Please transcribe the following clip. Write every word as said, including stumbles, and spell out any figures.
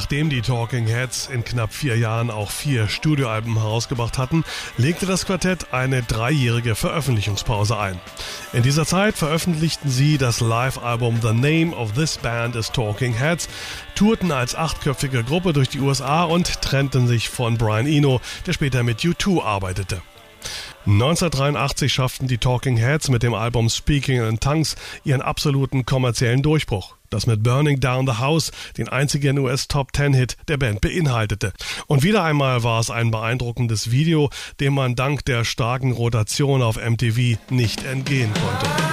Nachdem die Talking Heads in knapp vier Jahren auch vier Studioalben herausgebracht hatten, legte das Quartett eine dreijährige Veröffentlichungspause ein. In dieser Zeit veröffentlichten sie das Live-Album The Name of This Band is Talking Heads, tourten als achtköpfige Gruppe durch die U S A und trennten sich von Brian Eno, der später mit U zwei arbeitete. neunzehnhundertdreiundachtzig schafften die Talking Heads mit dem Album Speaking in Tongues ihren absoluten kommerziellen Durchbruch, das mit Burning Down the House den einzigen U S-Top-Ten-Hit der Band beinhaltete. Und wieder einmal war es ein beeindruckendes Video, dem man dank der starken Rotation auf M T V nicht entgehen konnte.